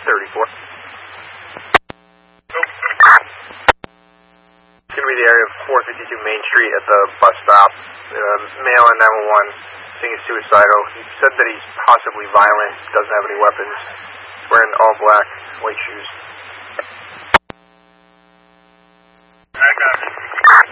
34. It's going to be the area of 452 Main Street at the bus stop. Male on 911, saying he's suicidal. He said that he's possibly violent, doesn't have any weapons, wearing all black, white shoes.